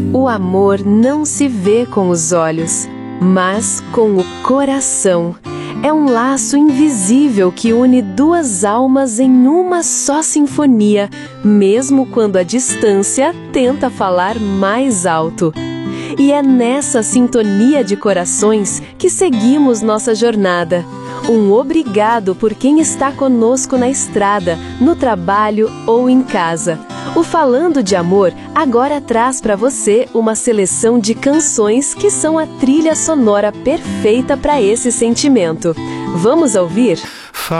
O amor não se vê com os olhos, mas com o coração. É um laço invisível que une duas almas em uma só sinfonia, mesmo quando a distância tenta falar mais alto. E é nessa sintonia de corações que seguimos nossa jornada. Um obrigado por quem está conosco na estrada, no trabalho ou em casa. O Falando de Amor agora traz para você uma seleção de canções que são a trilha sonora perfeita para esse sentimento. Vamos ouvir?